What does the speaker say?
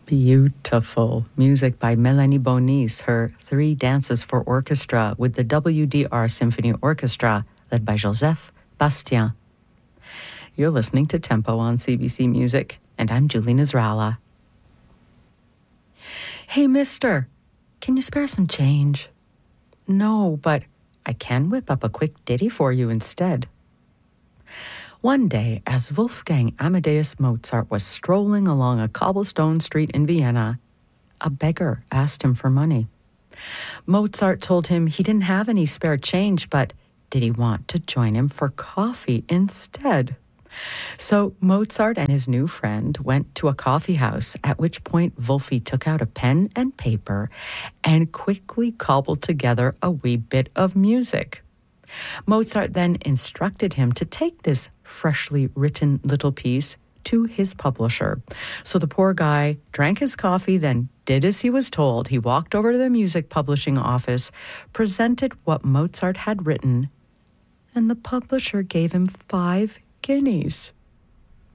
Beautiful music by Melanie Bonis, her Three Dances for Orchestra with the WDR Symphony Orchestra, led by Joseph Bastien. You're listening to Tempo on CBC Music, and I'm Julie Nasrallah. Hey, mister, can you spare some change? No, but I can whip up a quick ditty for you instead. One day, as Wolfgang Amadeus Mozart was strolling along a cobblestone street in Vienna, a beggar asked him for money. Mozart told him he didn't have any spare change, but did he want to join him for coffee instead? So Mozart and his new friend went to a coffee house, at which point Wolfie took out a pen and paper and quickly cobbled together a wee bit of music. Mozart then instructed him to take this freshly written little piece to his publisher. So the poor guy drank his coffee, then did as he was told. He walked over to the music publishing office, presented what Mozart had written, and the publisher gave him 5 guineas.